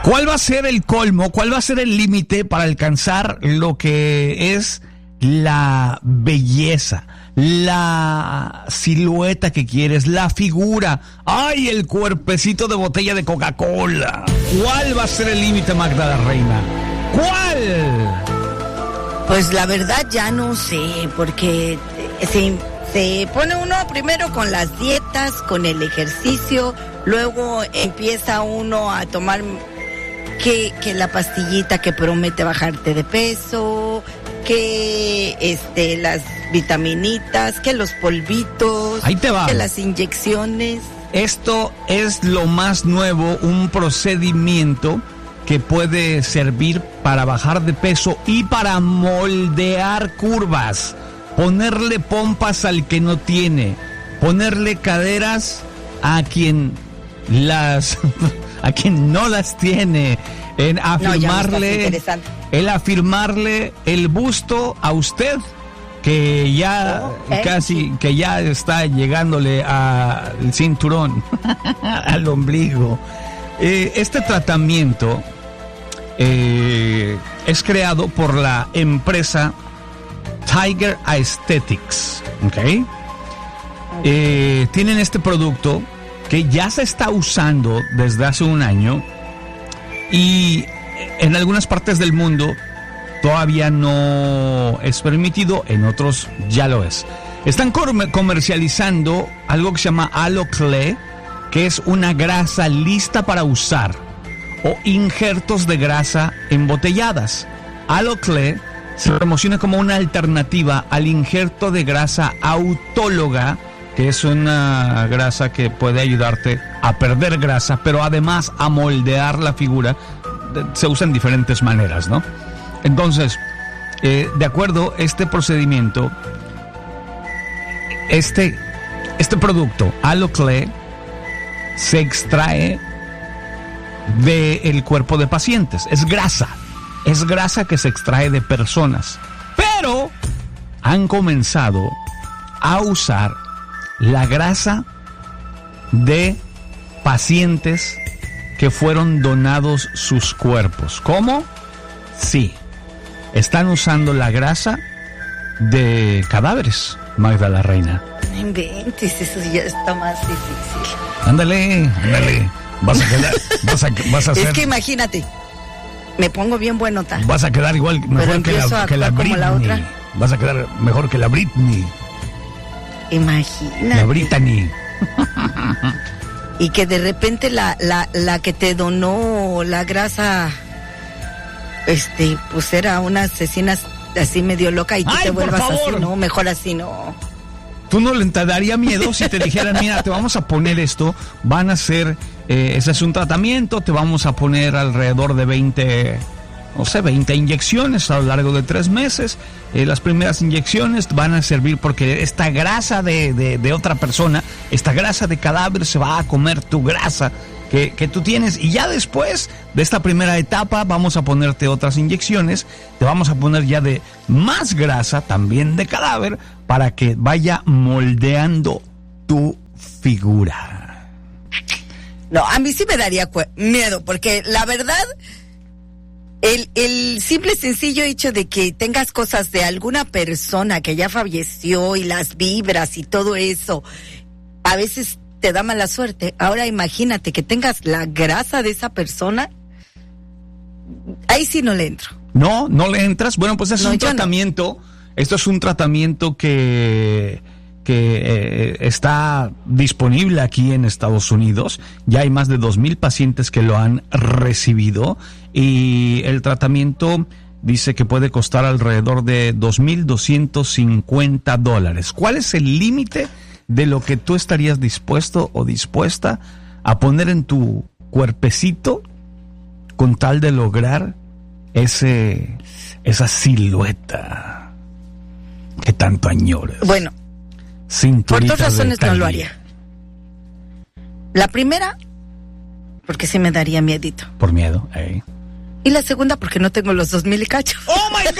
¿Cuál va a ser el colmo? ¿Cuál va a ser el límite para alcanzar lo que es la belleza, la silueta que quieres, la figura? ¡Ay, el cuerpecito de botella de Coca-Cola! ¿Cuál va a ser el límite, Magda la Reina? ¿Cuál? Pues la verdad ya no sé, porque se pone uno primero con las dietas, con el ejercicio, luego empieza uno a tomar que la pastillita que promete bajarte de peso, que las vitaminitas, que los polvitos, ahí te va, que las inyecciones. Esto es lo más nuevo, un procedimiento que puede servir para bajar de peso y para moldear curvas, ponerle pompas al que no tiene, ponerle caderas a quien no las tiene, en afirmarle, el busto a usted, que ya que ya está llegándole al cinturón, al ombligo. Este tratamiento es creado por la empresa Tiger Aesthetics, ¿ok? Tienen este producto que ya se está usando desde hace un año y en algunas partes del mundo todavía no es permitido, en otros ya lo es. Están comercializando algo que se llama Aloclé, que es una grasa lista para usar, o injertos de grasa embotelladas. Aloclé se promociona como una alternativa al injerto de grasa autóloga, que es una grasa que puede ayudarte a perder grasa, pero además a moldear la figura. Se usa en diferentes maneras, ¿no? Entonces, de acuerdo a este procedimiento, este producto, Aloclé, se extrae del cuerpo de pacientes. Es grasa que se extrae de personas. Pero han comenzado a usar la grasa de pacientes que fueron donados sus cuerpos. ¿Cómo? Sí, están usando la grasa de cadáveres, Magda la Reina. No inventes, eso ya está más difícil. Ándale. Vas a hacer... Es que imagínate, me pongo bien buenota. Vas a quedar igual, mejor que la Britney. La otra. Vas a quedar mejor que la Britney. Imagínate. La Britney. Y que de repente la que te donó la grasa, pues era una asesina así medio loca y tú te vuelvas así, no, mejor así no. ¿Tú no le daría miedo si te dijeran, mira, te vamos a poner esto, van a hacer, ese es un tratamiento, te vamos a poner alrededor de 20 inyecciones a lo largo de 3 meses. Las primeras inyecciones van a servir porque esta grasa de otra persona, esta grasa de cadáver se va a comer tu grasa que tú tienes, y ya después de esta primera etapa vamos a ponerte otras inyecciones, te vamos a poner ya de más grasa, también de cadáver, para que vaya moldeando tu figura. No, a mí sí me daría miedo, porque la verdad, el simple sencillo hecho de que tengas cosas de alguna persona que ya falleció y las vibras y todo eso, a veces te da mala suerte. Ahora imagínate que tengas la grasa de esa persona, ahí sí no le entro. ¿No le entras? Bueno, pues es un tratamiento, esto es un tratamiento que está disponible aquí en Estados Unidos. Ya hay más de 2,000 pacientes que lo han recibido, y el tratamiento dice que puede costar alrededor de $2,250. ¿Cuál es el límite de lo que tú estarías dispuesto o dispuesta a poner en tu cuerpecito con tal de lograr esa silueta que tanto añoras? Bueno, cinturita, por 2 razones no lo haría. La primera, porque sí me daría miedito. Por miedo, Y la segunda, porque no tengo los 2,000 y cacho. ¡Oh, my God!